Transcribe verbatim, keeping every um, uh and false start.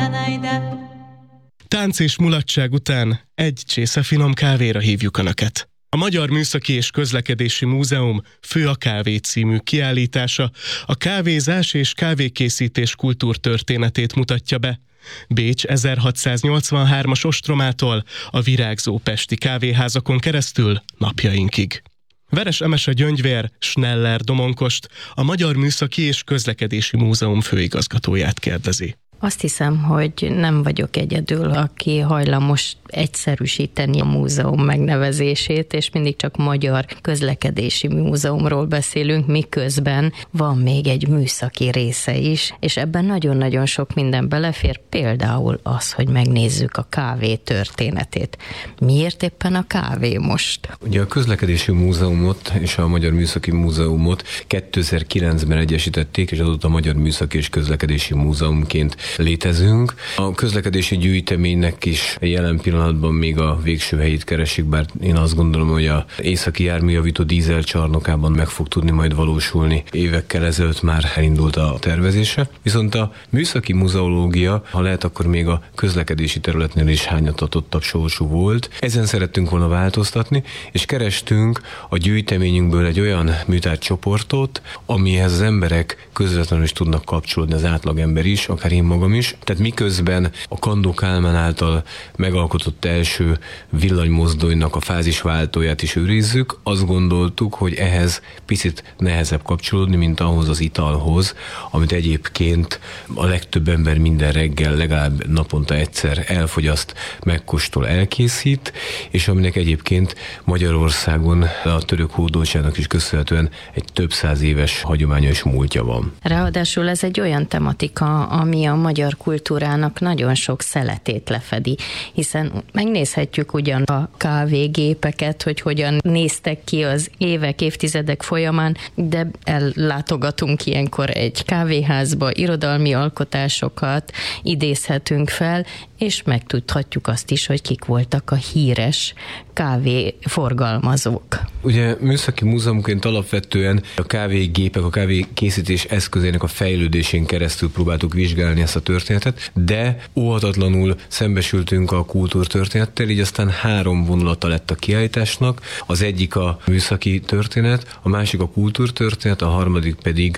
Tánc és mulatság után egy csésze finom kávéra hívjuk Önöket. A Magyar Műszaki és Közlekedési Múzeum Fő a kávé című kiállítása a kávézás és kávékészítés kultúrtörténetét mutatja be. Bécs ezerhatszáznyolcvanhármas ostromától a virágzó pesti kávéházakon keresztül napjainkig. Veres Emese Gyöngyvér, Schneller Domonkost, a Magyar Műszaki és Közlekedési Múzeum főigazgatóját kérdezi. Azt hiszem, hogy nem vagyok egyedül, aki hajlamos egyszerűsíteni a múzeum megnevezését, és mindig csak Magyar Közlekedési Múzeumról beszélünk, miközben van még egy műszaki része is, és ebben nagyon-nagyon sok minden belefér, például az, hogy megnézzük a kávé történetét. Miért éppen a kávé most? Ugye a Közlekedési Múzeumot és a Magyar Műszaki Múzeumot kétezer-kilencben egyesítették, és azóta a Magyar Műszaki és Közlekedési Múzeumként létezünk. A közlekedési gyűjteménynek is jelen pillanatban még a végső helyét keresik, bár én azt gondolom, hogy a északi járműjavító dízel csarnokában meg fog tudni majd valósulni. Évekkel ezelőtt már elindult a tervezése. Viszont a műszaki muzeológia, ha lehet, akkor még a közlekedési területnél is hányatatottabb sorsú volt. Ezen szerettünk volna változtatni, és kerestünk a gyűjteményünkből egy olyan műtárgycsoportot, amihez az emberek közvetlenül is tudnak kapcsolódni, az átlagember is, akár én magam is. Tehát miközben a Kandó Kálmán által megalkotott első villanymozdonynak a fázisváltóját is őrizzük, azt gondoltuk, hogy ehhez picit nehezebb kapcsolódni, mint ahhoz az italhoz, amit egyébként a legtöbb ember minden reggel legalább naponta egyszer elfogyaszt, megkóstol, elkészít, és aminek egyébként Magyarországon a török hódoltságnak is köszönhetően egy több száz éves hagyományos múltja van. Ráadásul ez egy olyan tematika, ami a magyar kultúrának nagyon sok szeletét lefedi, hiszen megnézhetjük ugyan a kávégépeket, hogy hogyan néztek ki az évek, évtizedek folyamán, de ellátogatunk ilyenkor egy kávéházba, irodalmi alkotásokat idézhetünk fel, és megtudhatjuk azt is, hogy kik voltak a híres kávéforgalmazók. Ugye műszaki múzeumként alapvetően a kávégépek, a kávékészítés eszközének a fejlődésén keresztül próbáltuk vizsgálni ezt a történetet, de óhatatlanul szembesültünk a kultúrtörténettel, így aztán három vonulata lett a kiállításnak. Az egyik a műszaki történet, a másik a kultúrtörténet, a harmadik pedig